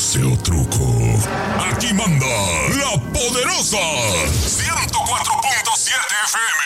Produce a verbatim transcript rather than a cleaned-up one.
chiste o truco. Aquí manda la poderosa ciento cuatro punto siete F M.